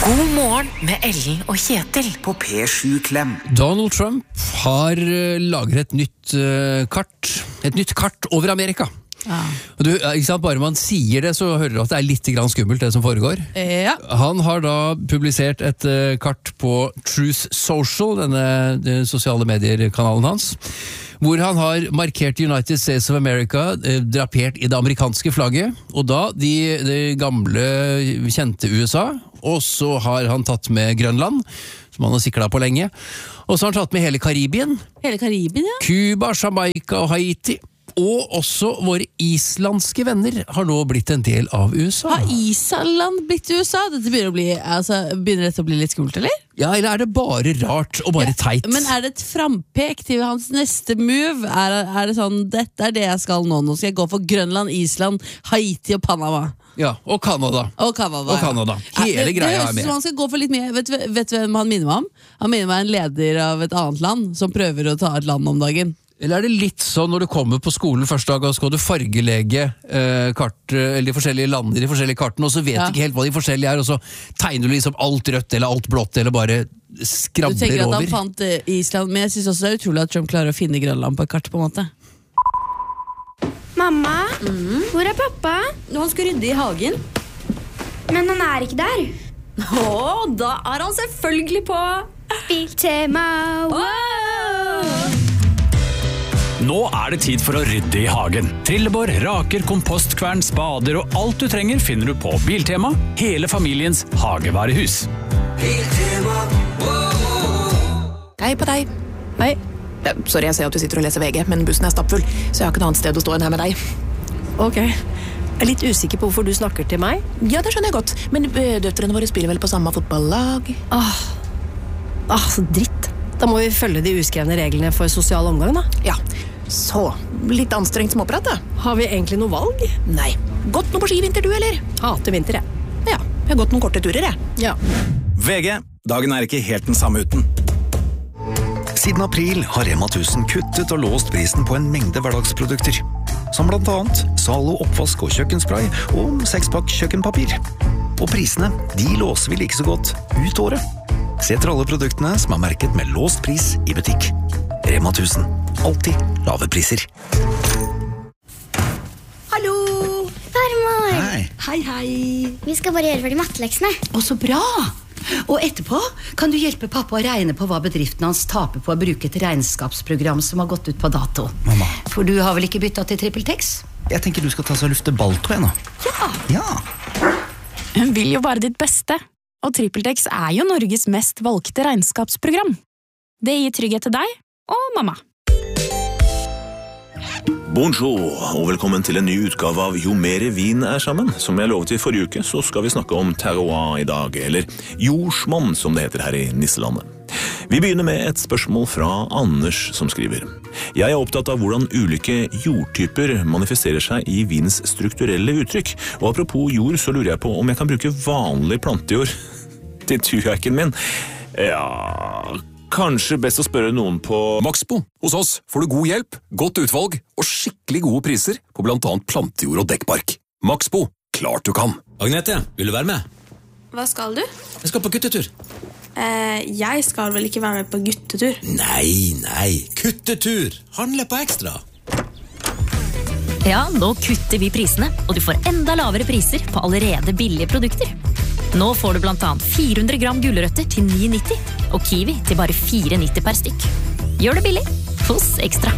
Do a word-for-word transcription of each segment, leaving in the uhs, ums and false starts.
God morgen med Ellen og Kjetil på P sju Klem. Donald Trump har uh, laget et nytt uh, kart, et nytt kart over Amerika. Ja. Og du, ikke sant, bare man sier det, så hører du at det er litt grann skummelt det som foregår. Ja. Han har da publisert et uh, kart på Truth Social, denne, denne sosiale medier-kanalen hans, hvor han har markert United States of America, eh, drapert i det amerikanske flagget, og da de, de gamle, kjente U S A, og så har han tatt med Grønland, som han har siklet på lenge, og så har han tatt med hele Karibien, Hele Karibien, ja. Cuba, Jamaica og Haiti, og også våre islandske venner har nå blitt en del av U S A. Har Island blitt U S A? Dette begynner, å bli, altså, begynner dette å bli litt skummelt, eller? Ja, eller er det bare rart og bare teit? Men er det et frampek til hans neste move? Er, er det sånn, dette er det jeg skal nå, nå skal jeg gå for Grønland, Island, Haiti og Panama? Ja, og Canada. Og Canada, og Canada. Ja. Hele det, greia det er med. høres ut som han skal gå for litt mye. Vet du vet du hvem han minner meg om? Han minner meg om en leder av et annet land som prøver å ta et land om dagen. Eller er det litt sånn når du kommer på skolen første dag og skal du fargelege eh, kart, eller de forskjellige landene i de forskjellige kartene, og så vet Ja. du ikke helt hva de forskjellige er, og så tegner du liksom alt rødt eller alt blått, eller bare skrabler over. Du tenker at han fant eh, Island, men jeg synes også det er utrolig at Trump klarer å finne Grønland på et kart på en måte. Mamma, mm. hvor er pappa? Han skal rydde i hagen. Men han er ikke der. Åh, da er han selvfølgelig på Biltema. wow! Nå er det tid for å rydde i hagen. Trillebår, raker, kompostkvern, spader og alt du trenger finner du på Biltema, hele familiens hagevarehus. Biltema, Hei på deg. Hei. Ja, sorry, jeg ser at du sitter og leser V G, men bussen er stappfull, så jeg har ikke noe annet sted å stå enn her med deg. Ok. Jeg er litt usikker på hvorfor du snakker til meg. Ja, det skjønner jeg godt, men døtrene våre spiller vel på samme fotballag? Åh, Åh så dritt. Da må vi følge de uskrevne reglene for sosial omgang, da. Ja, så litt anstrengt småprat, da. Har vi egentlig noe valg? Nei. Gått noe på skivinter, du, eller? Hater vinter, jeg. Ja, jeg har gått noen korte turer, jeg. Ja. V G, dagen er ikke helt den samme uten. Siden april har Rema tusen kuttet og låst prisen på en mengde hverdagsprodukter, som blant annet Zalo oppvask og kjøkkenspray og sekspakk kjøkkenpapir. Og prisene, de låser vi like så godt ut året. Se etter alle produktene som er merket med låst pris i butikk. Rema tusen, alltid lave priser. Hallo! Farmor! Hei. Hei, hei. Vi skal bare gjøre ferdig matteleksene. Å, så bra! Og etterpå kan du hjelpe pappa å regne på hva bedriften hans taper på å bruke et regnskapsprogram som har gått ut på dato. Mamma. For du har vel ikke byttet til TrippelTex? Jeg tenker du skal ta så lufte balltå igjen, da. Ja. Ja. Hun vil jo bare ditt beste. Og TrippelTex er jo Norges mest valgte regnskapsprogram. Det gir trygghet til deg og mamma. Bonjour, og velkommen til en ny utgave av Jo mere vin er sammen. Som jeg lovet i forrige uke, så skal vi snakke om terroir i dag, eller jordsmonn, som det heter her i Nisselandet. Vi begynner med et spørsmål fra Anders, som skriver: Jeg er opptatt av hvordan ulike jordtyper manifesterer seg i vins strukturelle uttrykk. Og apropos jord, så lurer jeg på om jeg kan bruke vanlig plantejord til turheiken min. Ja, kanskje best å spørre noen på Maxbo. Hos oss får du god hjelp, godt utvalg og skikkelig gode priser på blant annet plantejord og dekkbark. Maxbo, klart du kan. Agnete, vil du være med? Hva skal du? Jeg skal på guttetur. Eh, jeg skal vel ikke være med på guttetur? Nei, nei, kuttetur. Handle på ekstra. Ja, nå kutter vi prisene, og du får enda lavere priser på allerede billige produkter. Nå får du blant annet fire hundre gram gulrøtter til ni nitti, og kiwi til bare fire nitti per stykk. Gjør det billig hos Ekstra.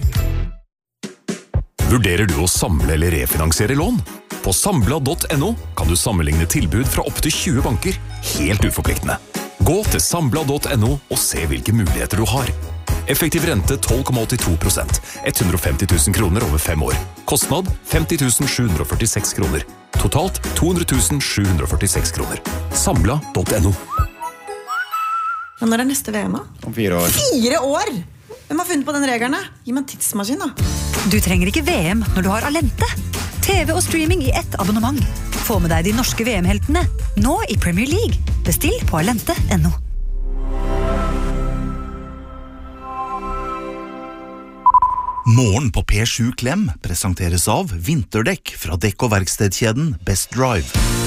Vurderer du å samle eller refinansiere lån? På sambla punktum no kan du sammenligne tilbud fra opp til tjue banker, helt uforpliktende. Gå til sambla punktum no og se hvilke muligheter du har. Effektiv rente tolv komma åttito prosent, hundre og femti tusen kroner over fem år. Kostnad femti tusen sju hundre og førtiseks kroner. Totalt to hundre tusen sju hundre og førtiseks kroner. Sambla punktum no. Men når er neste V M, da? Om fire år. Fire år? Hvem har funnet på den regelen? Gi meg en tidsmaskin, da. Du trenger ikke V M når du har Alente. T V og streaming i ett abonnement. Få med deg de norske V M-heltene, nå i Premier League. Bestill på alente punktum no. Morgen på P sju Klem presenteres av vinterdekk fra dekk- og verkstedkjeden Best Drive.